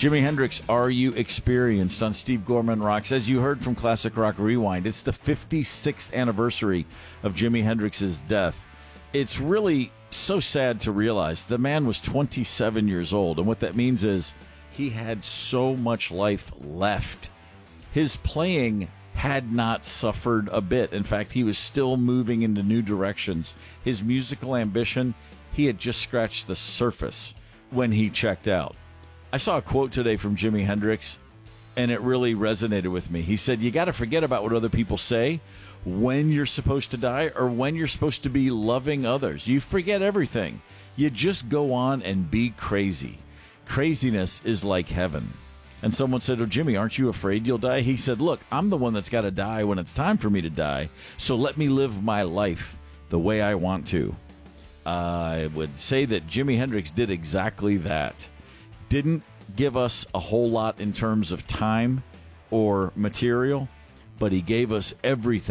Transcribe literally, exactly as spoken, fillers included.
Jimi Hendrix, Are You Experienced on Steve Gorman Rocks. As you heard from Classic Rock Rewind, it's the fifty-sixth anniversary of Jimi Hendrix's death. It's really so sad to realize the man was twenty-seven years old, and what that means is he had so much life left. His playing had not suffered a bit. In fact, he was still moving into new directions. His musical ambition, he had just scratched the surface when he checked out. I saw a quote today from Jimi Hendrix, and it really resonated with me. He said, you got to forget about what other people say when you're supposed to die or when you're supposed to be loving others. You forget everything. You just go on and be crazy. Craziness is like heaven. And someone said, oh, Jimmy, aren't you afraid you'll die? He said, look, I'm the one that's got to die when it's time for me to die, so let me live my life the way I want to. Uh, I would say that Jimi Hendrix did exactly that. Didn't give us a whole lot in terms of time or material, but he gave us everything